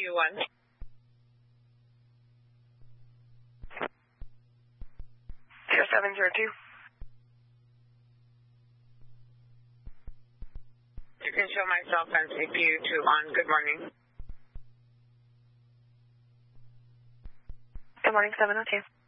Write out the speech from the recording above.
721. Zero 702. You can show myself and CPU to on. Good morning. Good morning, 702.